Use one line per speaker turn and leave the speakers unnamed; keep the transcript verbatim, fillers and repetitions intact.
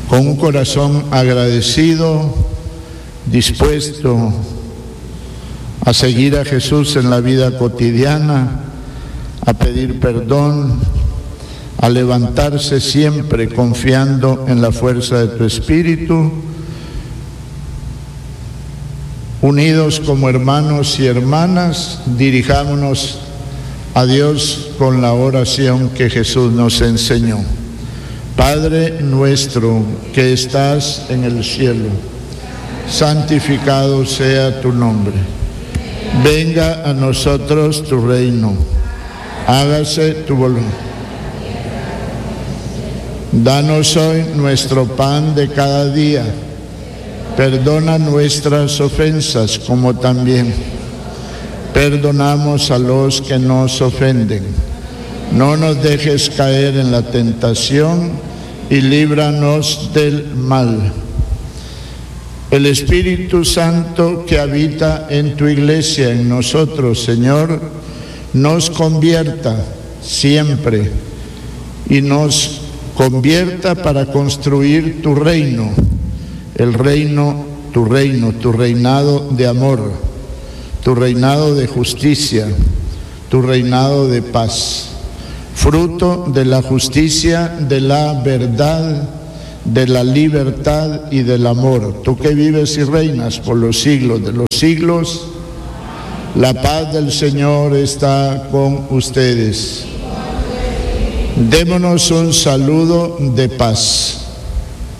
con un corazón agradecido, dispuesto a seguir a Jesús en la vida cotidiana, a pedir perdón, a levantarse siempre confiando en la fuerza de tu Espíritu, unidos como hermanos y hermanas, dirijámonos a Dios con la oración que Jesús nos enseñó. Padre nuestro que estás en el cielo, santificado sea tu nombre. Venga a nosotros tu reino. Hágase tu voluntad. Danos hoy nuestro pan de cada día. Perdona nuestras ofensas como también perdonamos a los que nos ofenden. No nos dejes caer en la tentación y líbranos del mal. El Espíritu Santo que habita en tu iglesia, en nosotros, Señor, nos convierta siempre y nos convierta para construir tu reino, el reino, tu reino, tu reinado de amor, tu reinado de justicia, tu reinado de paz, fruto de la justicia, de la verdad, de la libertad y del amor. Tú que vives y reinas por los siglos de los siglos, la paz del Señor está con ustedes. Démonos un saludo de paz.